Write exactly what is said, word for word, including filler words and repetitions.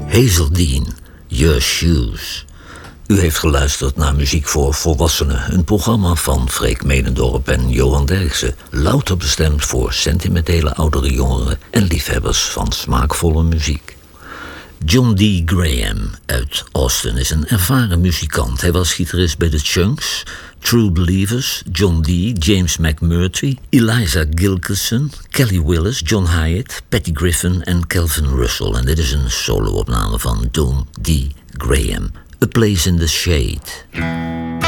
Hazeldean, Your Shoes. U heeft geluisterd naar Muziek voor Volwassenen, een programma van Freek Medendorp en Johan Derksen, louter bestemd voor sentimentele oudere jongeren en liefhebbers van smaakvolle muziek. John D. Graham uit Austin is een ervaren muzikant. Hij was gitarist bij The Chunks, True Believers, John D., James McMurtry, Eliza Gilkyson, Kelly Willis, John Hyatt, Patty Griffin en Calvin Russell. En dit is een solo-opname van John D. Graham, A Place in the Shade.